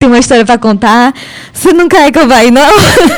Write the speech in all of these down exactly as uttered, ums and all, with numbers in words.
tem uma história para contar. Você não quer que eu vá aí, não?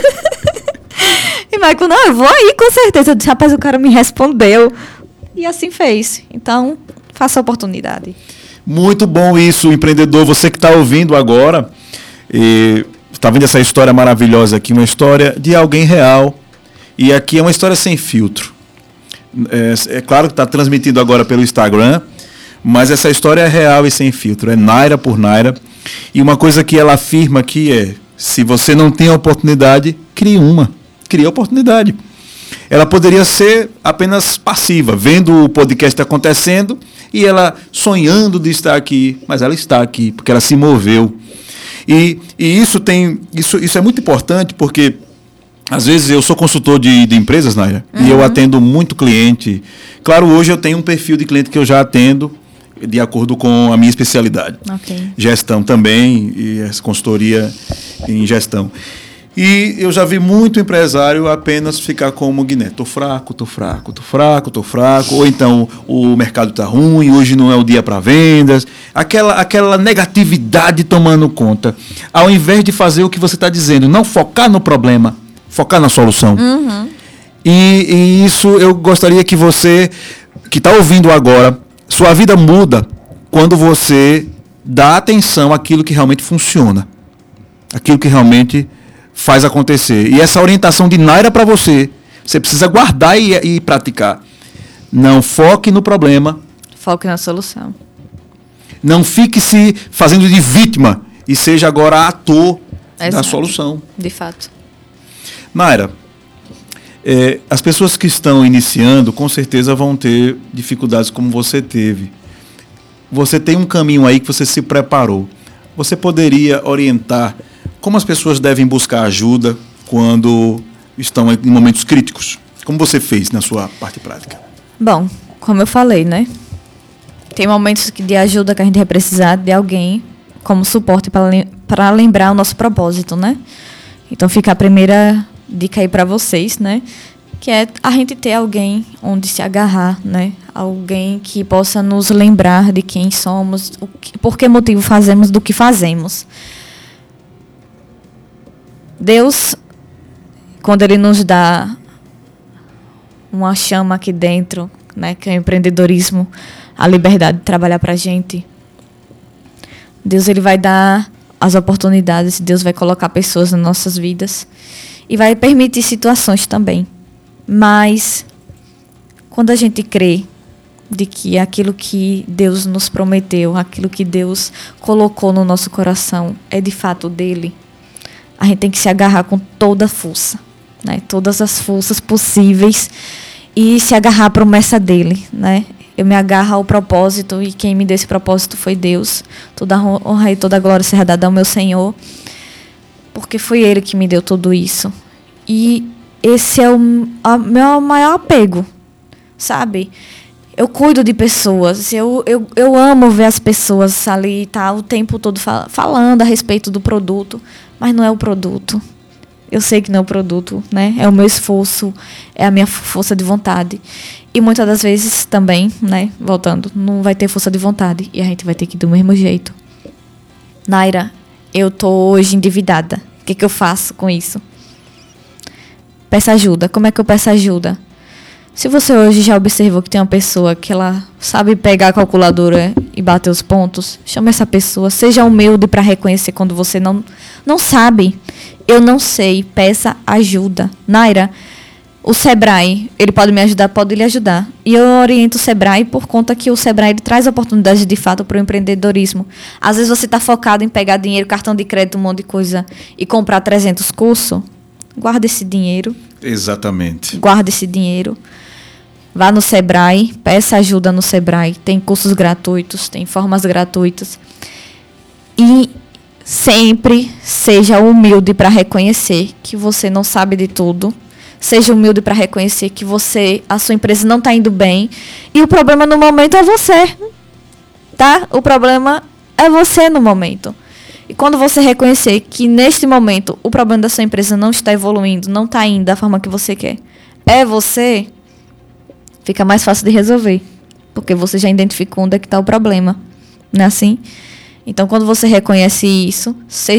E Michael, não, eu vou aí com certeza. Eu disse, rapaz, o cara me respondeu. E assim fez. Então, faça a oportunidade. Muito bom isso, empreendedor. Você que está ouvindo agora, está vendo essa história maravilhosa aqui, uma história de alguém real. E aqui é uma história sem filtro. É, é claro que está transmitindo agora pelo Instagram, mas essa história é real e sem filtro. É Naira por Naira. E uma coisa que ela afirma aqui é, se você não tem a oportunidade, crie uma. Crie a oportunidade. Ela poderia ser apenas passiva, vendo o podcast acontecendo e ela sonhando de estar aqui, mas ela está aqui, porque ela se moveu. E, e isso, tem, isso, isso é muito importante, porque às vezes eu sou consultor de, de empresas, Naira, uhum. e eu atendo muito cliente. Claro, hoje eu tenho um perfil de cliente que eu já atendo de acordo com a minha especialidade. Okay. Gestão também, e essa consultoria em gestão. E eu já vi muito empresário apenas ficar como Guiné. Tô fraco, tô fraco, tô fraco, tô fraco. Ou então o mercado tá ruim, hoje não é o dia para vendas. Aquela, aquela negatividade tomando conta. Ao invés de fazer o que você está dizendo, não focar no problema, focar na solução. Uhum. E, e isso eu gostaria que você, que está ouvindo agora, sua vida muda quando você dá atenção àquilo que realmente funciona. Aquilo que realmente faz acontecer. E essa orientação de Naira para você, você precisa guardar e, e praticar. Não foque no problema. Foque na solução. Não fique se fazendo de vítima e seja agora ator Exato. Da solução. De fato. Naira, é, as pessoas que estão iniciando, com certeza vão ter dificuldades como você teve. Você tem um caminho aí que você se preparou. Você poderia orientar como as pessoas devem buscar ajuda quando estão em momentos críticos? Como você fez na sua parte prática? Bom, como eu falei, né? Tem momentos de ajuda que a gente vai precisar de alguém como suporte para lembrar o nosso propósito, né? Então fica a primeira dica aí para vocês, né? Que é a gente ter alguém onde se agarrar, né? Alguém que possa nos lembrar de quem somos, o que, por que motivo fazemos do que fazemos. Deus, quando Ele nos dá uma chama aqui dentro, né, que é o empreendedorismo, a liberdade de trabalhar para a gente, Deus ele vai dar as oportunidades, Deus vai colocar pessoas nas nossas vidas e vai permitir situações também. Mas, quando a gente crê de que aquilo que Deus nos prometeu, aquilo que Deus colocou no nosso coração é de fato dele, a gente tem que se agarrar com toda a força, né? Todas as forças possíveis e se agarrar à promessa dele, né? Eu me agarro ao propósito e quem me deu esse propósito foi Deus. Toda a honra e toda a glória será dada ao meu Senhor, porque foi Ele que me deu tudo isso. E esse é o meu maior apego, sabe? Eu cuido de pessoas, eu, eu, eu amo ver as pessoas ali, tá, o tempo todo fal- falando a respeito do produto, mas não é o produto. Eu sei que não é o produto, né? É o meu esforço, é a minha força de vontade. E muitas das vezes também, né, voltando, não vai ter força de vontade e a gente vai ter que ir do mesmo jeito. Naira, eu tô hoje endividada. O que que eu faço com isso? Peça ajuda. Como é que eu peço ajuda? Se você hoje já observou que tem uma pessoa que ela sabe pegar a calculadora e bater os pontos, chame essa pessoa. Seja humilde para reconhecer quando você não, não sabe. Eu não sei, peça ajuda. Naira, o Sebrae, ele pode me ajudar? Pode lhe ajudar. E eu oriento o Sebrae por conta que o Sebrae ele traz oportunidades de fato para o empreendedorismo. Às vezes você está focado em pegar dinheiro, cartão de crédito, um monte de coisa e comprar trezentos cursos. Guarda esse dinheiro. Exatamente. Guarda esse dinheiro. Vá no Sebrae, peça ajuda no Sebrae. Tem cursos gratuitos, tem formas gratuitas. E sempre seja humilde para reconhecer que você não sabe de tudo. Seja humilde para reconhecer que você, a sua empresa não está indo bem. E o problema no momento é você. Tá? O problema é você no momento. E quando você reconhecer que neste momento o problema da sua empresa não está evoluindo, não está indo da forma que você quer, é você, fica mais fácil de resolver. Porque você já identificou onde é que está o problema. Não é assim? Então, quando você reconhece isso, seja